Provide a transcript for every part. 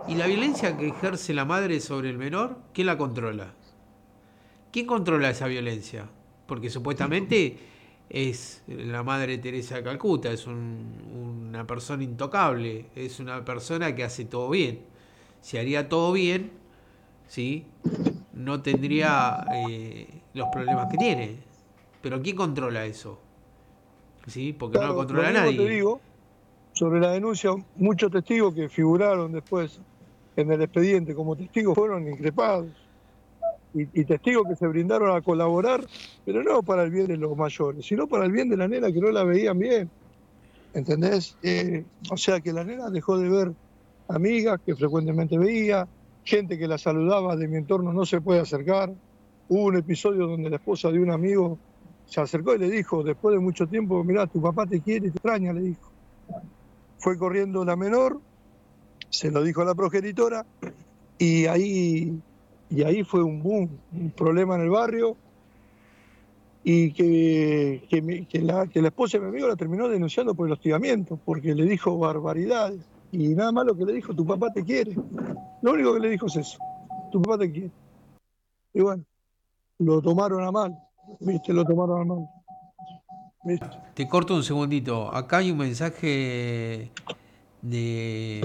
¿Y la violencia que ejerce la madre sobre el menor, quién la controla? ¿Quién controla esa violencia? Porque supuestamente es la madre Teresa de Calcuta, es una persona intocable, es una persona que hace todo bien. Si haría todo bien, ¿sí? No tendría los problemas que tiene. Pero ¿quién controla eso? ¿Sí? Porque no lo Claro, lo controla mismo te nadie. digo sobre la denuncia, muchos testigos que figuraron después en el expediente como testigos fueron increpados y testigos que se brindaron a colaborar, pero no para el bien de los mayores, sino para el bien de la nena que no la veían bien, ¿entendés? O sea que la nena dejó de ver amigas que frecuentemente veía, gente que la saludaba de mi entorno no se puede acercar. Hubo un episodio donde la esposa de un amigo se acercó y le dijo, después de mucho tiempo, mirá, tu papá te quiere y te extraña, le dijo. Fue corriendo la menor, se lo dijo a la progenitora y ahí fue un boom, un problema en el barrio y que la esposa de mi amigo la terminó denunciando por el hostigamiento, porque le dijo barbaridades. Y nada más lo que le dijo, tu papá te quiere. Lo único que le dijo es eso, tu papá te quiere. Y bueno, lo tomaron a mal, ¿viste? Lo tomaron a mal, ¿viste? Te corto un segundito. Acá hay un mensaje de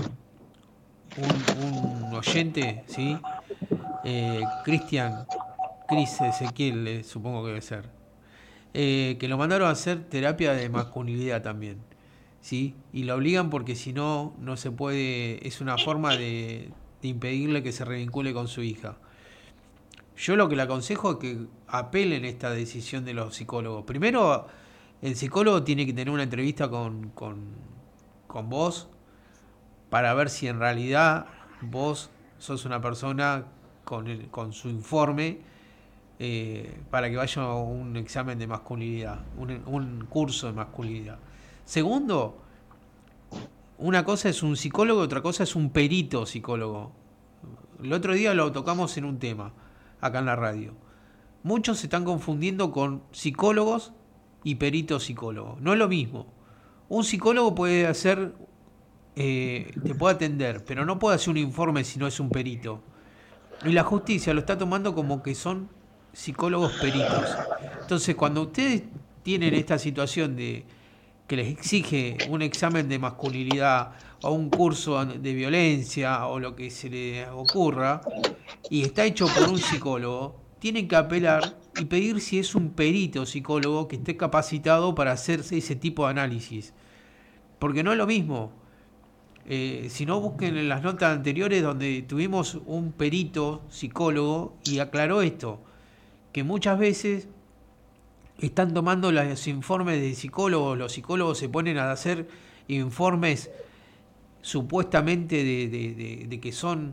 un oyente, ¿sí? Cristian, Cris Ezequiel, supongo que debe ser. Que lo mandaron a hacer terapia de masculinidad también, ¿sí? Y lo obligan porque si no, no se puede, es una forma de impedirle que se revincule con su hija. Yo lo que le aconsejo es que apelen esta decisión de los psicólogos. Primero, el psicólogo tiene que tener una entrevista con vos para ver si en realidad vos sos una persona con su informe para que vaya a un examen de masculinidad, un curso de masculinidad. Segundo, una cosa es un psicólogo, otra cosa es un perito psicólogo. El otro día lo tocamos en un tema, acá en la radio. Muchos se están confundiendo con psicólogos y peritos psicólogos. No es lo mismo. Un psicólogo puede hacer, te puede atender, pero no puede hacer un informe si no es un perito. Y la justicia lo está tomando como que son psicólogos peritos. Entonces, cuando ustedes tienen esta situación de que les exige un examen de masculinidad o un curso de violencia o lo que se les ocurra, y está hecho por un psicólogo, tienen que apelar y pedir si es un perito psicólogo que esté capacitado para hacerse ese tipo de análisis. Porque no es lo mismo. Si no, busquen en las notas anteriores donde tuvimos un perito psicólogo y aclaró esto, que muchas veces están tomando los informes de psicólogos, los psicólogos se ponen a hacer informes supuestamente de que son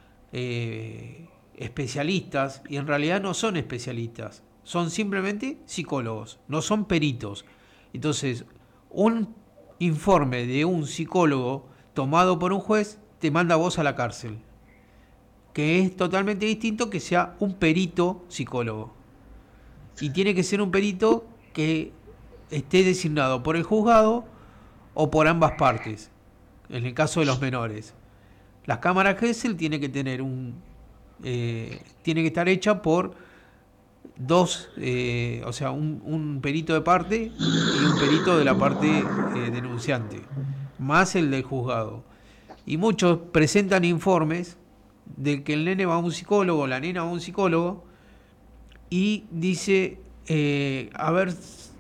especialistas y en realidad no son especialistas, son simplemente psicólogos, no son peritos. Entonces, un informe de un psicólogo tomado por un juez te manda a vos a la cárcel, que es totalmente distinto que sea un perito psicólogo. Y tiene que ser un perito que esté designado por el juzgado o por ambas partes, en el caso de los menores. Las cámaras Gesell tiene que tener tiene que estar hecha por dos, o sea, un perito de parte y un perito de la parte denunciante, más el del juzgado. Y muchos presentan informes de que el nene va a un psicólogo, la nena va a un psicólogo, y dice haber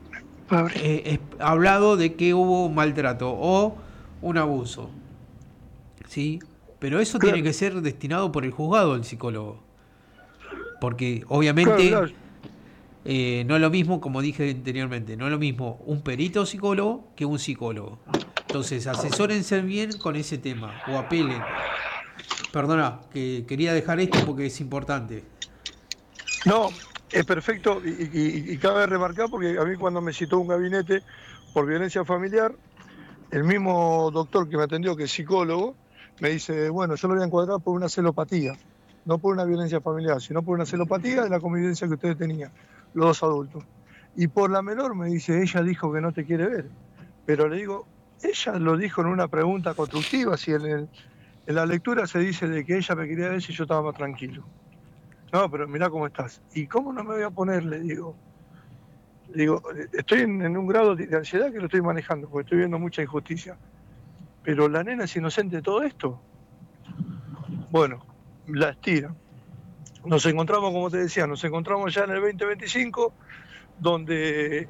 hablado de que hubo un maltrato o un abuso, ¿sí? Pero eso tiene Claro, que ser destinado por el juzgado del psicólogo, porque claro, obviamente mirá, no es lo mismo, como dije anteriormente, no es lo mismo un perito psicólogo que un psicólogo. Entonces, asesórense bien con ese tema o apelen. Perdona, que quería dejar esto porque es importante. no, es perfecto y cabe remarcar porque a mí cuando me citó un gabinete por violencia familiar, el mismo doctor que me atendió, que es psicólogo, me dice, bueno, yo lo voy a encuadrar por una celopatía, no por una violencia familiar, sino por una celopatía de la convivencia que ustedes tenían, los dos adultos. Y por la menor me dice, ella dijo que no te quiere ver, pero le digo, ella lo dijo en una pregunta constructiva, si En la lectura se dice de que ella me quería ver si yo estaba más tranquilo. No, pero mirá cómo estás. ¿Y cómo no me voy a poner? Le digo. Estoy en un grado de ansiedad que lo estoy manejando, porque estoy viendo mucha injusticia. Pero la nena es inocente de todo esto. Bueno, la estira. Nos encontramos, como te decía, nos encontramos ya en el 2025, donde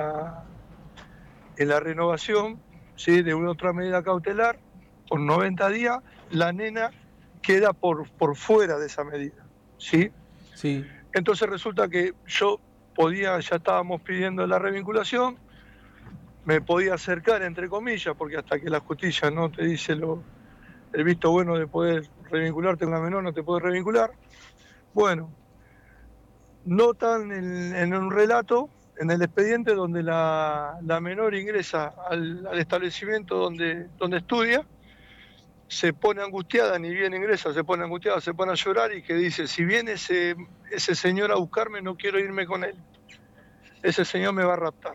en la renovación, ¿sí?, de una otra medida cautelar, por 90 días, la nena queda por fuera de esa medida, ¿sí? Sí, Entonces resulta que yo podía, ya estábamos pidiendo la revinculación, me podía acercar, entre comillas, porque hasta que la justicia no te dice el visto bueno de poder revincularte con la menor, no te puede revincular. Bueno, notan en un relato, en el expediente, donde la menor ingresa al establecimiento donde estudia, se pone angustiada, ni bien ingresa, se pone angustiada, se pone a llorar y que dice, si viene ese señor a buscarme, no quiero irme con él. Ese señor me va a raptar.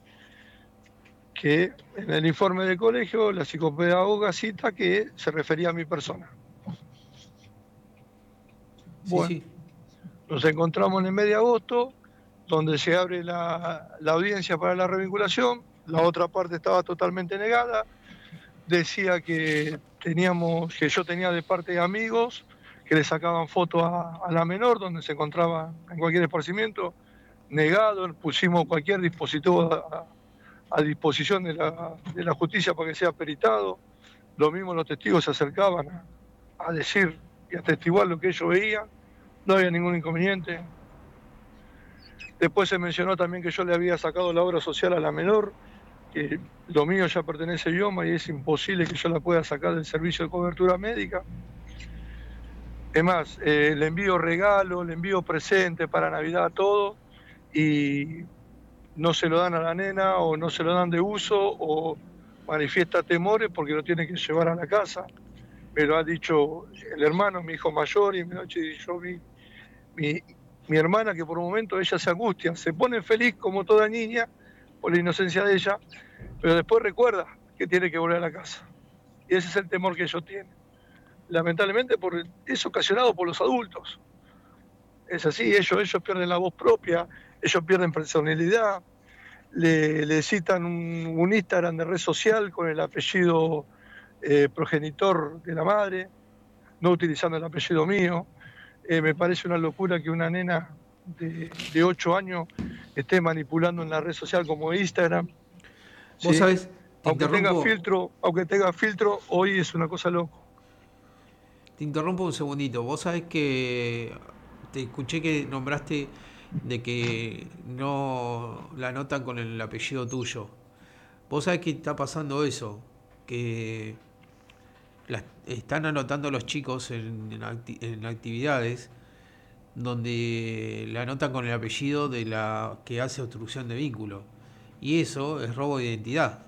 Que en el informe del colegio la psicopedagoga cita que se refería a mi persona. sí, Bueno, sí. nos encontramos en el mes de agosto, donde se abre la audiencia para la revinculación, la otra parte estaba totalmente negada, decía que yo tenía de parte de amigos que le sacaban fotos a la menor donde se encontraba en cualquier esparcimiento, negado, pusimos cualquier dispositivo a disposición de la justicia para que sea peritado, lo mismo los testigos se acercaban a decir y a atestiguar lo que ellos veían, no había ningún inconveniente. Después se mencionó también que yo le había sacado la obra social a la menor, que lo mío ya pertenece a IOMA y es imposible que yo la pueda sacar del servicio de cobertura médica. Es más, le envío regalos, le envío presentes para Navidad, todo, y no se lo dan a la nena o no se lo dan de uso o manifiesta temores porque lo tiene que llevar a la casa. Me lo ha dicho el hermano, mi hijo mayor, y yo vi mi, mi hermana que por un momento ella se angustia, se pone feliz como toda niña por la inocencia de ella, pero después recuerda que tiene que volver a la casa. Y ese es el temor que ellos tienen. Lamentablemente es ocasionado por los adultos. Es así, ellos pierden la voz propia, ellos pierden personalidad, le citan un Instagram de red social con el apellido progenitor de la madre, no utilizando el apellido mío. Me parece una locura que una nena de 8 años esté manipulando en la red social como Instagram, Vos ¿sí? sabés, Aunque tenga filtro, hoy es una cosa loco. te interrumpo un segundito. Vos sabés que te escuché que nombraste de que no la anotan con el apellido tuyo. Vos sabés que está pasando eso, que están anotando los chicos en actividades donde la anotan con el apellido de la que hace obstrucción de vínculo. Y eso es robo de identidad.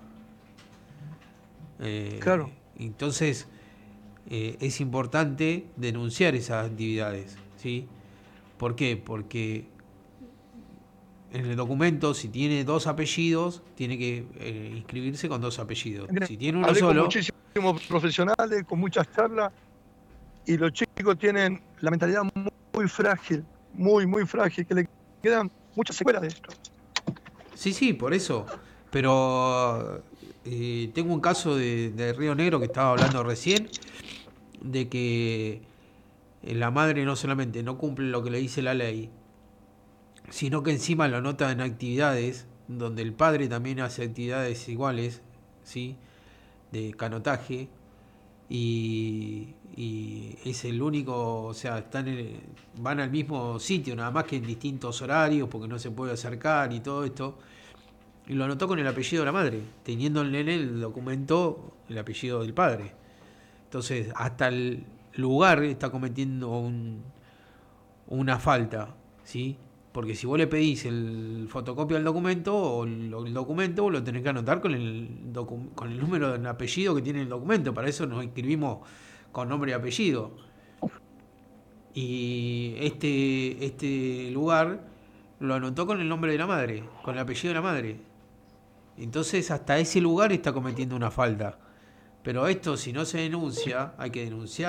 Claro, Entonces, es importante denunciar esas actividades, ¿sí? ¿Por qué? Porque en el documento, si tiene dos apellidos, tiene que inscribirse con dos apellidos. Si tiene uno hablé con solo, muchísimos profesionales, con muchas charlas, y los chicos tienen la mentalidad muy frágil, muy frágil, que le quedan muchas secuelas de esto. sí, sí, por eso. Pero tengo un caso de Río Negro que estaba hablando recién, de que la madre no solamente no cumple lo que le dice la ley, sino que encima lo anota en actividades donde el padre también hace actividades iguales, ¿sí? De canotaje, y es el único, o sea, van al mismo sitio, nada más que en distintos horarios, porque no se puede acercar y todo esto. Y lo anotó con el apellido de la madre, teniendo en el documento el apellido del padre. Entonces, hasta el lugar está cometiendo una falta, ¿sí? Porque si vos le pedís el fotocopia del documento o el documento, vos lo tenés que anotar con el número del apellido que tiene el documento. Para eso nos inscribimos con nombre y apellido. Y este lugar lo anotó con el nombre de la madre, con el apellido de la madre. Entonces hasta ese lugar está cometiendo una falta. Pero esto, si no se denuncia, hay que denunciar.